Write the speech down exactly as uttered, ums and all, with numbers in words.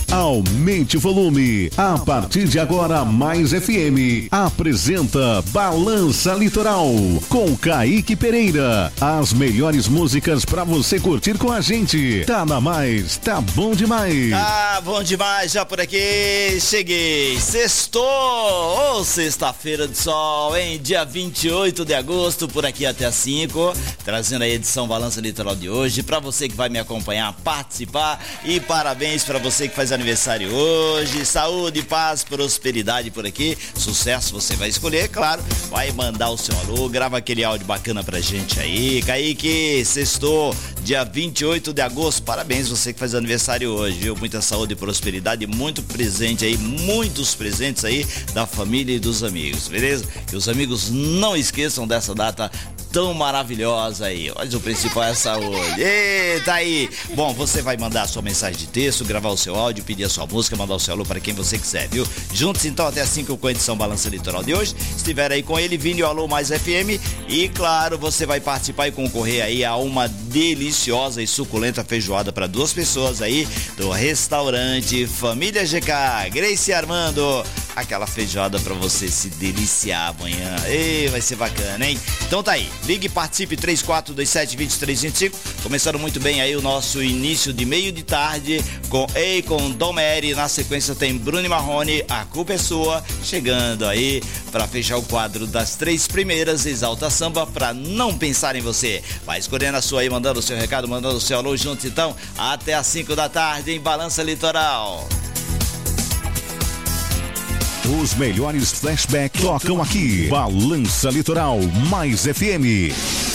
Aumente o volume. A partir de agora, Mais F M apresenta Balança Litoral com Kaique Pereira. As melhores músicas pra você curtir com a gente. Tá na Mais, tá bom demais. Tá bom demais, já por aqui. Cheguei. Sextou, ou oh, sexta-feira de sol, hein? Dia vinte e oito de agosto, por aqui até às cinco. Trazendo a edição Balança Litoral de hoje. Pra você que vai me acompanhar, participar. E parabéns pra você que faz aniversário hoje, saúde, paz, prosperidade por aqui, sucesso você vai escolher, claro, vai mandar o seu alô, grava aquele áudio bacana pra gente aí. Kaique, sextou, dia vinte e oito de agosto, parabéns você que faz aniversário hoje, viu? Muita saúde e prosperidade, muito presente aí, muitos presentes aí da família e dos amigos, beleza? Que os amigos não esqueçam dessa data tão maravilhosa aí, mas o principal é a saúde. Eita aí! Bom, você vai mandar a sua mensagem de texto, gravar o seu áudio, pedir a sua música, mandar o seu alô para quem você quiser, viu? Juntos então até às cinco com a edição Balança Litoral de hoje. Estiver aí com ele, Vini, o Alô Mais F M. E claro, você vai participar e concorrer aí a uma deliciosa e suculenta feijoada para duas pessoas aí do restaurante Família G K. Grace e Armando, aquela feijoada para você se deliciar amanhã. Ei, vai ser bacana, hein? Então tá aí. Ligue e participe, três quatro dois sete, dois três dois cinco. Começando muito bem aí o nosso início de meio de tarde com Ei, com Dom Mary. Na sequência tem Bruno e Marrone, A Culpa é Sua. Chegando aí para fechar o quadro das três primeiras, Exalta Samba, pra Não Pensar em Você. Vai escolhendo a sua aí, mandando o seu recado, mandando o seu alô juntos então. Até às cinco da tarde em Balança Litoral. Os melhores flashbacks tocam aqui. Balança Litoral Mais F M.